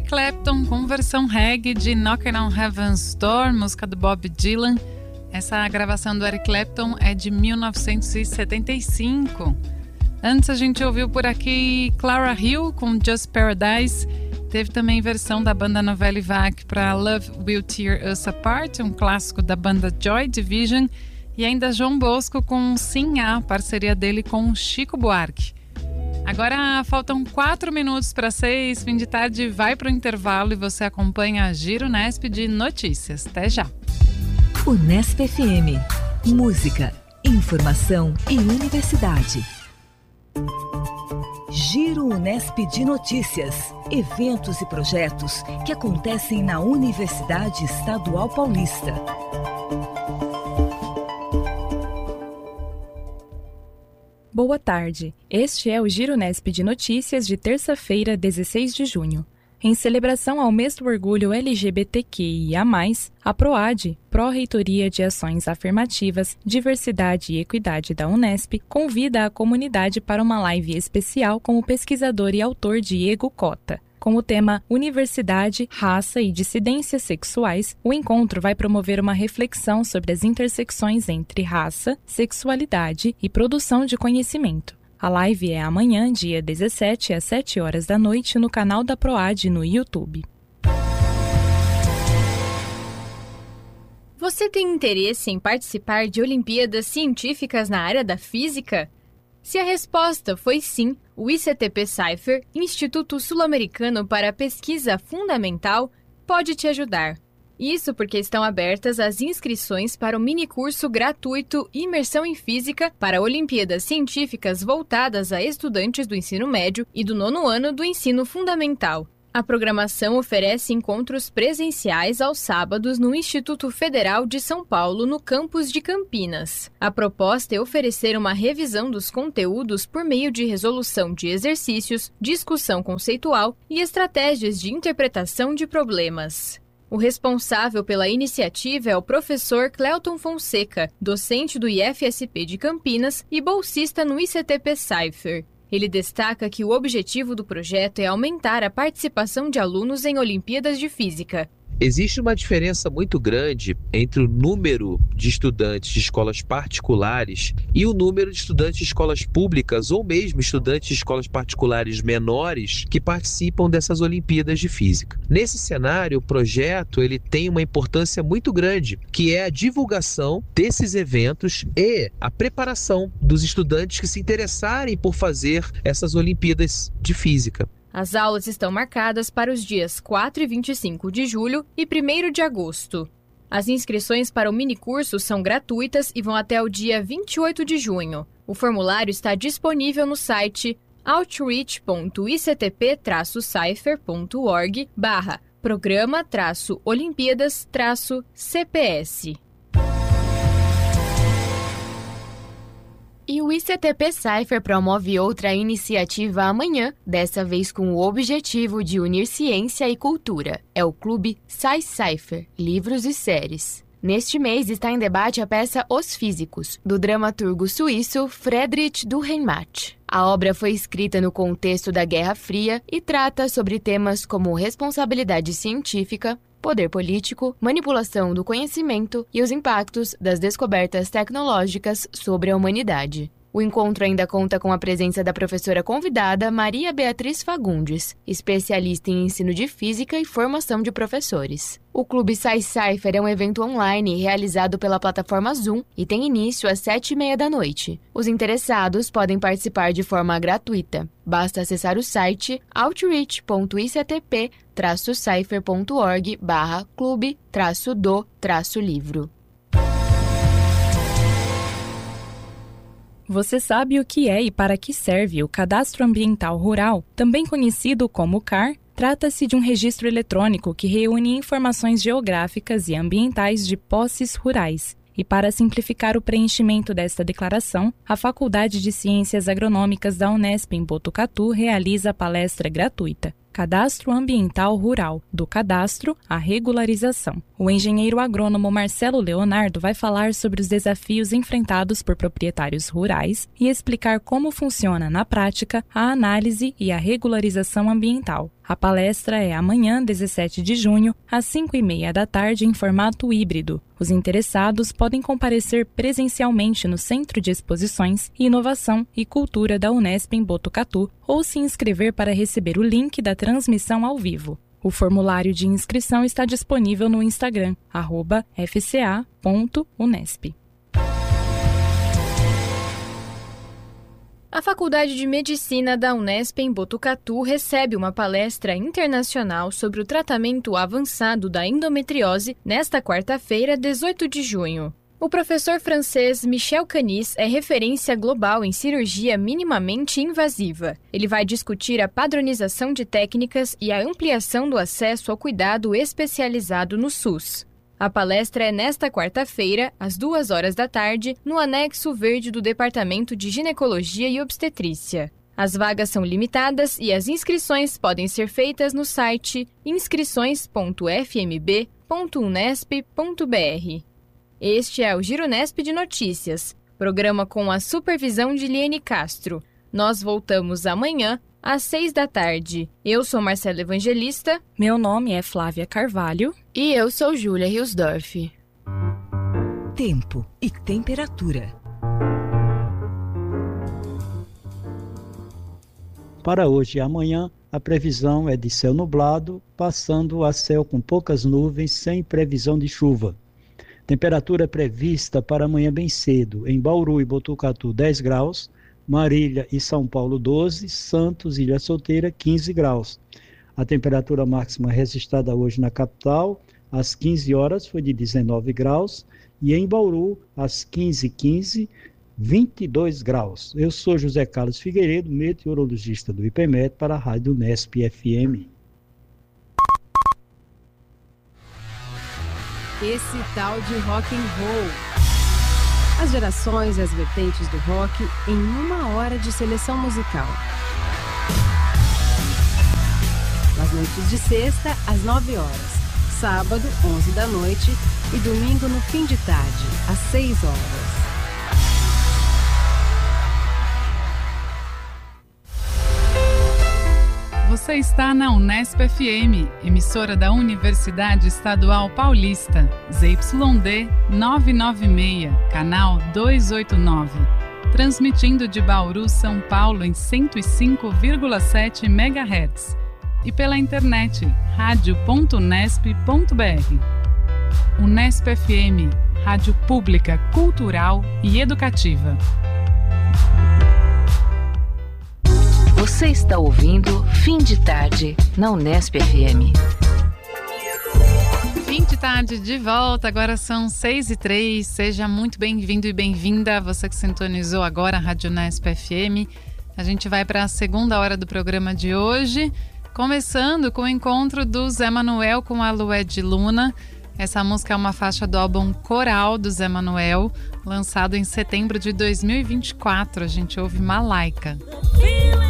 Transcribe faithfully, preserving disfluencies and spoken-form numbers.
Eric Clapton com versão reggae de Knockin' on Heaven's Door, música do Bob Dylan. Essa gravação do Eric Clapton é de mil novecentos e setenta e cinco. Antes a gente ouviu por aqui Clara Hill com Just Paradise. Teve também versão da banda Novelli Vague para Love Will Tear Us Apart, um clássico da banda Joy Division. E ainda João Bosco com Sim A, parceria dele com Chico Buarque. Agora faltam quatro minutos para seis, fim de tarde vai para o intervalo e você acompanha a Giro Unesp de notícias. Até já! Unesp F M. Música, informação e universidade. Giro Unesp de notícias. Eventos e projetos que acontecem na Universidade Estadual Paulista. Boa tarde. Este é o Giro Unesp de notícias de terça-feira, dezesseis de junho. Em celebração ao mês do orgulho L G B T Q I A mais, a PROAD, Pró-Reitoria de Ações Afirmativas, Diversidade e Equidade da Unesp, convida a comunidade para uma live especial com o pesquisador e autor Diego Cota. Com o tema Universidade, Raça e Dissidências Sexuais, o encontro vai promover uma reflexão sobre as intersecções entre raça, sexualidade e produção de conhecimento. A live é amanhã, dia dezessete, às sete horas da noite, no canal da PROAD no YouTube. Você tem interesse em participar de Olimpíadas Científicas na área da física? Se a resposta foi sim, o I C T P-Cypher, Instituto Sul-Americano para a Pesquisa Fundamental, pode te ajudar. Isso porque estão abertas as inscrições para o minicurso gratuito Imersão em Física para Olimpíadas Científicas voltadas a estudantes do ensino médio e do nono ano do ensino fundamental. A programação oferece encontros presenciais aos sábados no Instituto Federal de São Paulo, no campus de Campinas. A proposta é oferecer uma revisão dos conteúdos por meio de resolução de exercícios, discussão conceitual e estratégias de interpretação de problemas. O responsável pela iniciativa é o professor Cleuton Fonseca, docente do I F S P de Campinas e bolsista no I C T P-Cypher. Ele destaca que o objetivo do projeto é aumentar a participação de alunos em Olimpíadas de Física. Existe uma diferença muito grande entre o número de estudantes de escolas particulares e o número de estudantes de escolas públicas ou mesmo estudantes de escolas particulares menores que participam dessas Olimpíadas de Física. Nesse cenário, o projeto ele tem uma importância muito grande, que é a divulgação desses eventos e a preparação dos estudantes que se interessarem por fazer essas Olimpíadas de Física. As aulas estão marcadas para os dias quatro e vinte e cinco de julho e primeiro de agosto. As inscrições para o minicurso são gratuitas e vão até o dia vinte e oito de junho. O formulário está disponível no site outreach ponto i c t p traço cypher ponto org barra programa traço Olimpíadas traço C P S. E o I C T P-Cypher promove outra iniciativa amanhã, dessa vez com o objetivo de unir ciência e cultura. É o Clube Sci-Cypher, Livros e Séries. Neste mês está em debate a peça Os Físicos, do dramaturgo suíço Friedrich Dürrenmatt. A obra foi escrita no contexto da Guerra Fria e trata sobre temas como responsabilidade científica, poder político, manipulação do conhecimento e os impactos das descobertas tecnológicas sobre a humanidade. O encontro ainda conta com a presença da professora convidada Maria Beatriz Fagundes, especialista em ensino de física e formação de professores. O Clube Sci-Cypher é um evento online realizado pela plataforma Zoom e tem início às sete e meia da noite. Os interessados podem participar de forma gratuita. Basta acessar o site outreach ponto i c t p traço cypher ponto org barra clube traço do traço livro. Você sabe o que é e para que serve o Cadastro Ambiental Rural, também conhecido como C A R? Trata-se de um registro eletrônico que reúne informações geográficas e ambientais de posses rurais. E para simplificar o preenchimento desta declaração, a Faculdade de Ciências Agronômicas da Unesp em Botucatu realiza a palestra gratuita Cadastro Ambiental Rural, do cadastro à regularização. O engenheiro agrônomo Marcelo Leonardo vai falar sobre os desafios enfrentados por proprietários rurais e explicar como funciona na prática a análise e a regularização ambiental. A palestra é amanhã, dezessete de junho, às cinco e meia da tarde, em formato híbrido. Os interessados podem comparecer presencialmente no Centro de Exposições, Inovação e Cultura da Unesp em Botucatu ou se inscrever para receber o link da transmissão ao vivo. O formulário de inscrição está disponível no Instagram, arroba f c a ponto unesp. A Faculdade de Medicina da Unesp em Botucatu recebe uma palestra internacional sobre o tratamento avançado da endometriose nesta quarta-feira, dezoito de junho. O professor francês Michel Canis é referência global em cirurgia minimamente invasiva. Ele vai discutir a padronização de técnicas e a ampliação do acesso ao cuidado especializado no SUS. A palestra é nesta quarta-feira, às duas horas da tarde, no anexo verde do Departamento de Ginecologia e Obstetrícia. As vagas são limitadas e as inscrições podem ser feitas no site inscrições ponto f m b ponto unesp ponto b r. Este é o Gironesp de Notícias, programa com a supervisão de Liene Castro. Nós voltamos amanhã, às seis da tarde. Eu sou Marcela Evangelista. Meu nome é Flávia Carvalho. E eu sou Júlia Riosdorf. Tempo e temperatura. Para hoje e amanhã, a previsão é de céu nublado, passando a céu com poucas nuvens, sem previsão de chuva. Temperatura prevista para amanhã bem cedo, em Bauru e Botucatu dez graus, Marília e São Paulo doze, Santos e Ilha Solteira quinze graus. A temperatura máxima registrada hoje na capital, às quinze horas, foi de dezenove graus, e em Bauru, às quinze e quinze, vinte e dois graus. Eu sou José Carlos Figueiredo, meteorologista do IPMET, para a Rádio Unesp F M. Esse tal de rock and roll. As gerações e as vertentes do rock em uma hora de seleção musical. Nas noites de sexta, às nove horas. Sábado, onze da noite. E domingo, no fim de tarde, às seis horas. Você está na Unesp F M, emissora da Universidade Estadual Paulista, Z Y D novecentos e noventa e seis, canal duzentos e oitenta e nove, transmitindo de Bauru, São Paulo em cento e cinco vírgula sete megahertz e pela internet rádio ponto unesp ponto b r. Unesp F M, rádio pública, cultural e educativa. Você está ouvindo Fim de Tarde, na Unesp F M. Fim de tarde de volta, agora são seis e três. Seja muito bem-vindo e bem-vinda, você que sintonizou agora a Rádio Unesp F M. A gente vai para a segunda hora do programa de hoje, começando com o encontro do Zé Manuel com a Lué de Luna. Essa música é uma faixa do álbum Coral do Zé Manuel, lançado em setembro de dois mil e vinte e quatro. A gente ouve Malaika.